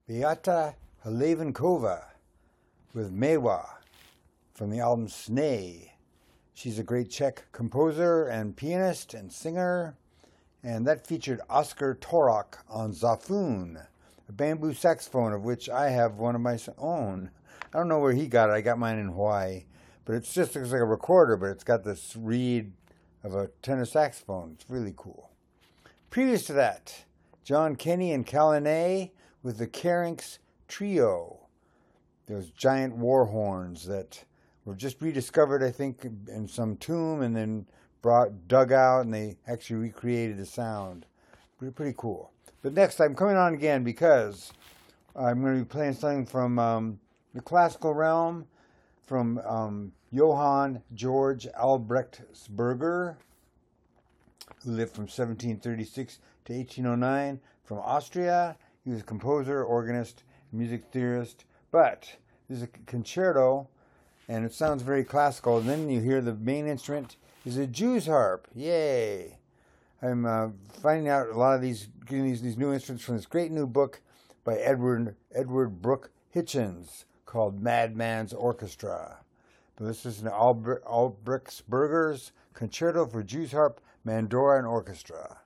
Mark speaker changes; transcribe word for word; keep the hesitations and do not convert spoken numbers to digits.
Speaker 1: Beata Halevankova with Mewa from the album Snay. She's a great Czech composer and pianist and singer, and that featured Oskar Torok on Zafun, a bamboo saxophone of which I have one of my own. I don't know where he got it. I got mine in Hawaii, but it's just looks like a recorder, but it's got this reed of a tenor saxophone. It's really cool. Previous to that, John Kenny and Kalanay with the Carinx Trio, those giant war horns that were just rediscovered, I think, in some tomb and then brought dug out, and they actually recreated the sound. Pretty, pretty cool. But next, I'm coming on again because I'm going to be playing something from um, the classical realm, from um, Johann Georg Albrechtsberger, who lived from seventeen thirty-six to eighteen oh nine, from Austria. He was a composer, organist, music theorist. But this is a concerto, and it sounds very classical. And then you hear the main instrument is a Jew's harp. Yay! I'm uh, finding out a lot of these, getting these, these new instruments from this great new book by Edward Edward Brooke Hitchens called Madman's Orchestra. But this is an Albrechtsberger's Concerto for Jew's Harp, Mandora, and Orchestra.